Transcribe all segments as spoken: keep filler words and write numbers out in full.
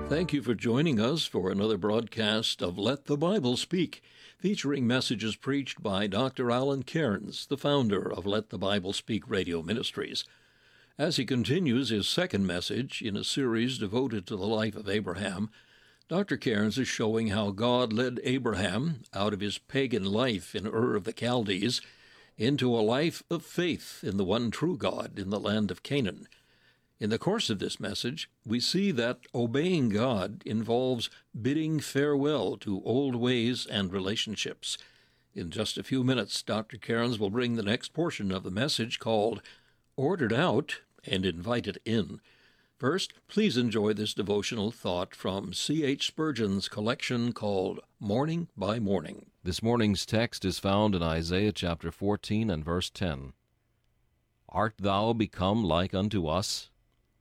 Thank you for joining us for another broadcast of Let the Bible Speak, featuring messages preached by Doctor Alan Cairns, the founder of Let the Bible Speak Radio Ministries. As he continues his second message in a series devoted to the life of Abraham, Doctor Cairns is showing how God led Abraham out of his pagan life in Ur of the Chaldees into a life of faith in the one true God in the land of Canaan. In the course of this message, we see that obeying God involves bidding farewell to old ways and relationships. In just a few minutes, Doctor Cairns will bring the next portion of the message called Ordered Out and Invited In. First, please enjoy this devotional thought from C H Spurgeon's collection called Morning by Morning. This morning's text is found in Isaiah chapter fourteen and verse ten. Art thou become like unto us?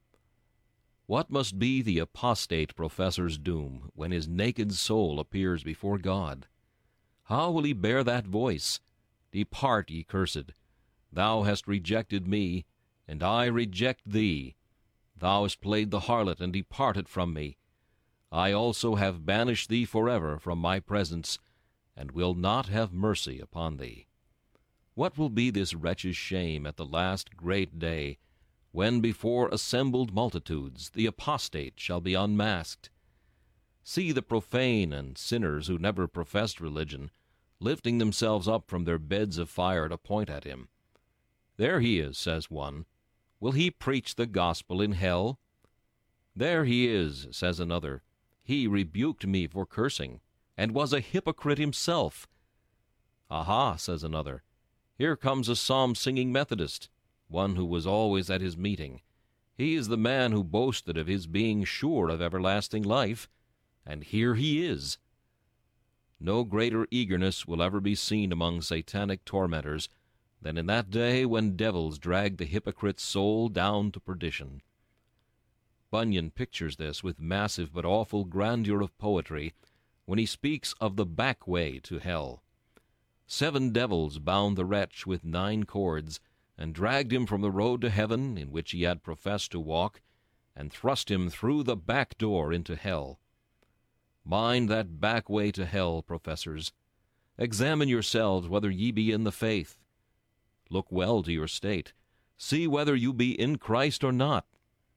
What must be the apostate professor's doom when his naked soul appears before God? How will he bear that voice? Depart, ye cursed. Thou hast rejected me, and I reject thee. Thou hast played the harlot and departed from me. I also have banished thee forever from my presence, and will not have mercy upon thee. What will be this wretch's shame at the last great day, when before assembled multitudes the apostate shall be unmasked? See the profane and sinners who never professed religion, lifting themselves up from their beds of fire to point at him. There he is, says one. Will he preach the gospel in hell? There he is, says another. He rebuked me for cursing, and was a hypocrite himself. Aha, says another. Here comes a psalm-singing Methodist, one who was always at his meeting. He is the man who boasted of his being sure of everlasting life, and here he is. No greater eagerness will ever be seen among satanic tormentors than in that day when devils drag the hypocrite's soul down to perdition. Bunyan pictures this with massive but awful grandeur of poetry when he speaks of the back way to hell. Seven devils bound the wretch with nine cords, and dragged him from the road to heaven in which he had professed to walk, and thrust him through the back door into hell. Mind that back way to hell, professors. Examine yourselves whether ye be in the faith. Look well to your state. See whether you be in Christ or not.